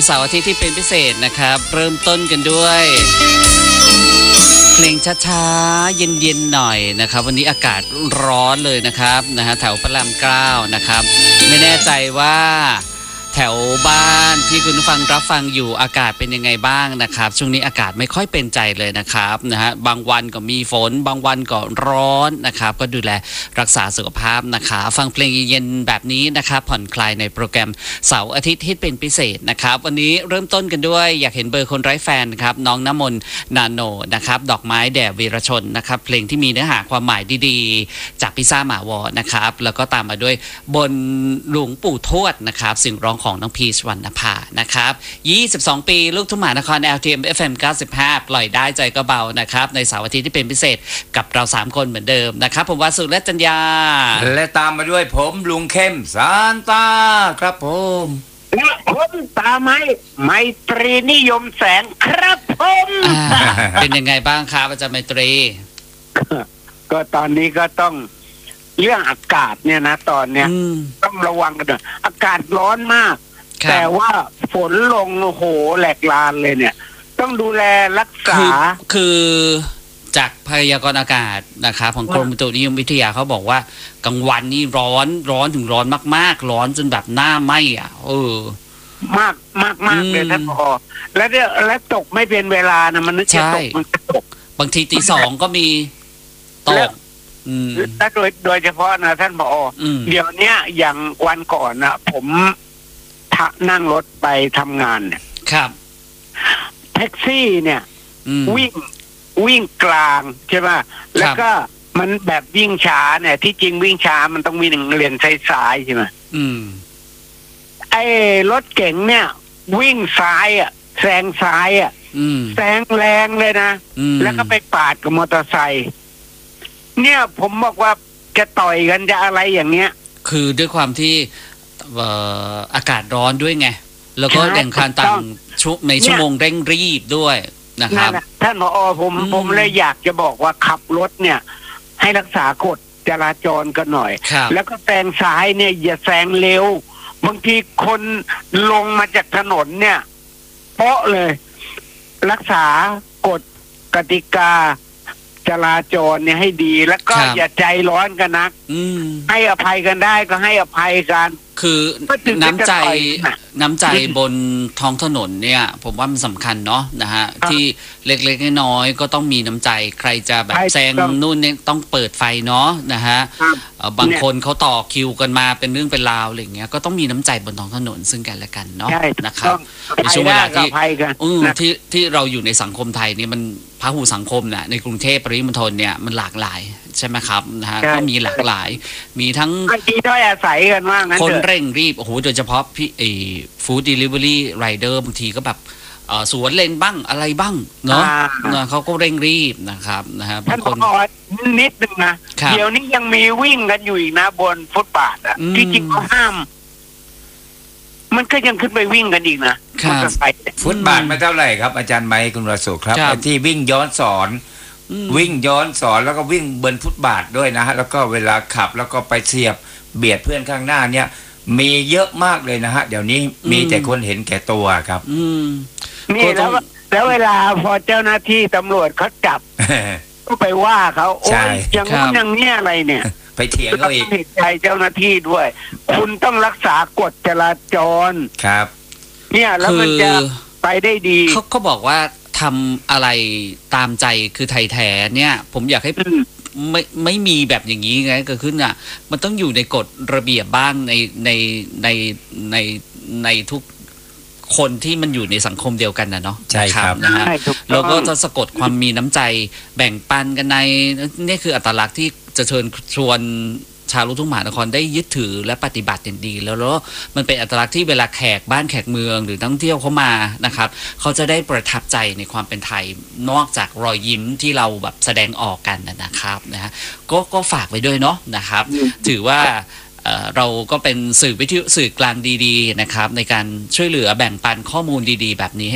เสาร์อาทิตย์ที่เป็นพิเศษนะครับเริ่มต้นกันด้วยเพลงช้าๆเย็นๆหน่อยนะครับวันนี้อากาศร้อนเลยนะครับแถวพระรามเกล้านะครับไม่แน่ใจว่าแถวบ้านที่คุณฟังรับฟังอยู่อากาศเป็นยังไงบ้างนะครับช่วงนี้อากาศไม่ค่อยเป็นใจเลยนะครับบางวันก็มีฝนบางวันก็ร้อนนะครับก็ดูแลรักษาสุขภาพนะคะฟังเพลงเย็นๆแบบนี้นะครับผ่อนคลายในโปรแกรมเสาร์อาทิตย์ที่เป็นพิเศษนะครับวันนี้เริ่มต้นกันด้วยอยากเห็นเบอร์คนไร้แฟนครับน้องน้ำมนต์นาโนนะครับดอกไม้แด่วีรชนนะครับเพลงที่มีเนื้อหาความหมายดีๆจากพิซ่าหมาวอนะครับแล้วก็ตามมาด้วยบนหลวงปู่ทวดนะครับสิ่งร้องของน้องพีชวรรณภานะครับ22 ปีลูกทุ่งมหานคร LTM FM 95ปล่อยได้ใจก็เบานะครับในเสาร์อาทิตย์ที่เป็นพิเศษกับเรา3คนเหมือนเดิมนะครับผมวาสุและจัญญาและตามมาด้วยผมลุงเข้มซานตาครับผมและผมตาไมตรีนิยมแสงครับผมเป็นยังไงบ้างครับอาจารย์ไมตรีก็ตอนนี้ก็ต้องเรื่องอากาศเนี่ยนะตอนเนี้ยต้องระวังกันหน่อยอากาศร้อนมากแต่ว่าฝนลงโอ้โหแหลกลานเลยเนี่ยต้องดูแลรักษาคือจากพยากรณ์อากาศนะครับของกรมอุตุนิยมวิทยาเขาบอกว่ากลางวันนี่ร้อนถึงร้อนมากๆร้อนจนแบบหน้าไหม้อ่ะมากเลยท่านผอและตกไม่เป็นเวลานะมันนึกจะตกมันตกบางทีตี 2ก็มีตกและโดยเฉพาะนะท่านผอเดี๋ยวนี้อย่างวันก่อนนะผมนั่งรถไปทำงานเนี่ยครับแท็กซี่เนี่ยวิ่งกลางใช่ไหมแล้วก็มันแบบวิ่งช้าเนี่ยที่จริงวิ่งช้ามันต้องมี1 เลนซ้ายใช่ไหมไอ้รถเก๋งเนี่ยวิ่งซ้ายอ่ะแซงซ้ายอ่ะแซงแรงเลยนะแล้วก็ไปปาดกับมอเตอร์ไซค์เนี่ยผมบอกว่าจะต่อยกันจะอะไรอย่างเงี้ยคือด้วยความที่อากาศร้อนด้วยไงแล้วก็แข่งขันต่างในชั่วโมงเร่งรีบด้วยนะครับท่านผอผมเลยอยากจะบอกว่าขับรถเนี่ยให้รักษากฎจราจรกันหน่อยแล้วก็แซงซ้ายเนี่ยอย่าแซงเร็วบางทีคนลงมาจากถนนเนี่ยเปาะเลยรักษากฎกติกาจราจรเนี่ยให้ดีแล้วก็อย่าใจร้อนกันนักให้อภัยกันได้ก็ให้อภัยกันคือน้ำใจบนท้องถนนเนี่ยผมว่ามันสำคัญเนาะที่เล็กๆน้อยๆก็ต้องมีน้ำใจใครจะแบบแซงนู่นเนี่ยต้องเปิดไฟเนาะบางคนเขาต่อคิวกันมาเป็นเรื่องเป็นราวอะไรเงี้ยก็ต้องมีน้ำใจบนท้องถนนซึ่งกันและกันเนาะนะครับในช่วงเวลาที่เราอยู่ในสังคมไทยนี่มันพหุสังคมเนี่ยในกรุงเทพปริมณฑลเนี่ยมันหลากหลายใช่ไหมครับก็มีหลากหลายมีทั้งด้อยอาศัยกันว่างั้นคนเร่งรีบโอ้โหโดยเฉพาะพี่ฟู้ดเดลิเวอรี่ไรเดอร์บางทีก็แบบสวนเลนบ้างอะไรบ้างเนาะเขาก็เร่งรีบนะครับท่านผอนิดนึงนะเดี๋ยวนี้ยังมีวิ่งกันอยู่อีกนะบนฟุตบาทอ่ะที่จริงเขาห้ามมันก็ยังขึ้นไปวิ่งกันอีกนะฟุตบาทไม่เท่าไหร่ครับอาจารย์ไมค์คุณวสุครับที่วิ่งย้อนสอนวิ่งย้อนสอนแล้วก็วิ่งบนฟุตบาทด้วยนะฮะแล้วก็เวลาขับแล้วก็ไปเสียบเบียดเพื่อนข้างหน้าเนี่ยมีเยอะมากเลยนะฮะเดี๋ยวนี้มีแต่คนเห็นแก่ตัวครับนี่แล้วเวลาพอเจ้าหน้าที่ตำรวจเขาจับก็ไปว่าเขาโอ้ยอย่างนู้นอย่างนี้อะไรเนี่ยไปเถียงเขาอีกผิดใจเจ้าหน้าที่ด้วยคุณต้องรักษากฎจราจรครับเนี่ยแล้วมันจะไปได้ดีเขาบอกว่าทำอะไรตามใจคือไทยแท้เนี่ยผมอยากให้ไม่มีแบบอย่างนี้ไงเกิดขึ้นอ่ะมันต้องอยู่ในกฎระเบียบบ้างในทุกคนที่มันอยู่ในสังคมเดียวกันนะเนาะใช่ครับแล้วก็จะสะกดความมีน้ำใจแบ่งปันกันในนี่คืออัตลักษณ์ที่จะเชิญชวนชาวลูกทุ่งมหานครได้ยึดถือและปฏิบัติอย่างดีแล้วมันเป็นอัตลักษณ์ที่เวลาแขกบ้านแขกเมืองหรือนักท่องเที่ยวเข้ามานะครับเขาจะได้ประทับใจในความเป็นไทยนอกจากรอยยิ้มที่เราแบบแสดงออกกันนะครับก็ฝากไว้ด้วยเนาะนะครับถือว่าเราก็เป็นสื่อวิทยุสื่อกลางดีๆนะครับในการช่วยเหลือแบ่งปันข้อมูลดีๆแบบนี้